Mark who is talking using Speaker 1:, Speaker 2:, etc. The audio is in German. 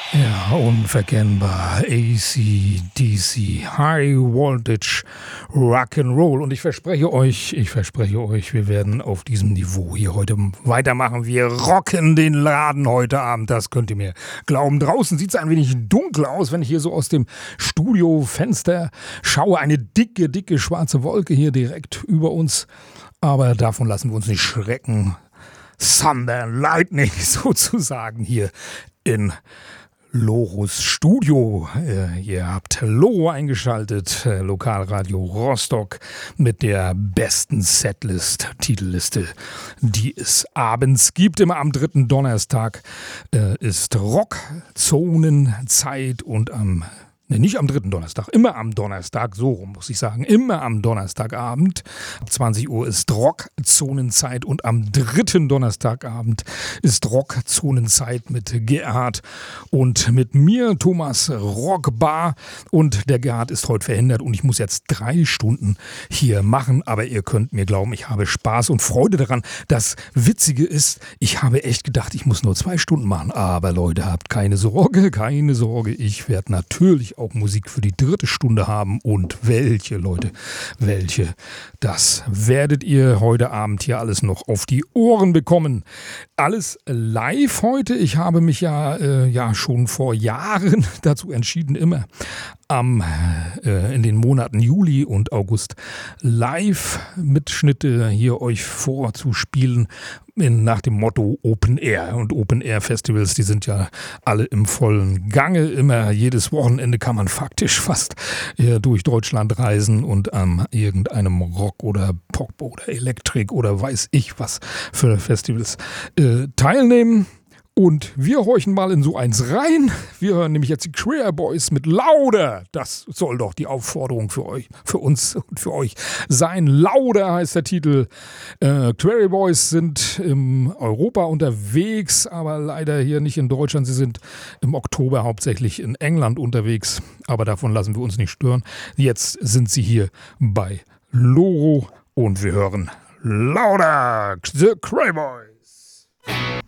Speaker 1: Ja, unverkennbar. AC/DC, High Voltage Rock'n'Roll. Und ich verspreche euch, wir werden auf diesem Niveau hier heute weitermachen. Wir rocken den Laden heute Abend, das könnt ihr mir glauben. Draußen sieht es ein wenig dunkel aus, wenn ich hier so aus dem Studiofenster schaue. Eine dicke, dicke schwarze Wolke hier direkt über uns. Aber davon lassen wir uns nicht schrecken. Thunder and Lightning sozusagen hier in Lorus Studio. Ihr habt Loro eingeschaltet, Lokalradio Rostock mit der besten Setlist, Titelliste, die es abends gibt. Immer am dritten Donnerstag ist Rockzonenzeit und nicht am dritten Donnerstag, immer am Donnerstag, so rum muss ich sagen, immer am Donnerstagabend. Ab 20 Uhr ist Rockzonenzeit und am dritten Donnerstagabend ist Rockzonenzeit mit Gerhard und mit mir, Thomas Rockbar. Und der Gerhard ist heute verhindert und ich muss jetzt 3 Stunden hier machen, aber ihr könnt mir glauben, ich habe Spaß und Freude daran. Das Witzige ist, ich habe echt gedacht, ich muss nur 2 Stunden machen, aber Leute, habt keine Sorge, ich werde natürlich auch Musik für die 3. Stunde haben und welche, Leute, welche, das werdet ihr heute Abend hier alles noch auf die Ohren bekommen. Alles live heute, ich habe mich ja schon vor Jahren dazu entschieden, immer in den Monaten Juli und August Live-Mitschnitte hier euch vorzuspielen nach dem Motto Open Air. Und Open Air Festivals, die sind ja alle im vollen Gange. Immer jedes Wochenende kann man faktisch fast durch Deutschland reisen und an irgendeinem Rock oder Pop oder Elektrik oder weiß ich was für Festivals teilnehmen. Und wir horchen mal in so eins rein. Wir hören nämlich jetzt die Queer Boys mit Lauder. Das soll doch die Aufforderung für euch, für uns und für euch sein. Lauder heißt der Titel. Queer Boys sind in Europa unterwegs, aber leider hier nicht in Deutschland. Sie sind im Oktober hauptsächlich in England unterwegs, aber davon lassen wir uns nicht stören. Jetzt sind sie hier bei Loro und wir hören Lauder, The Queer Boys.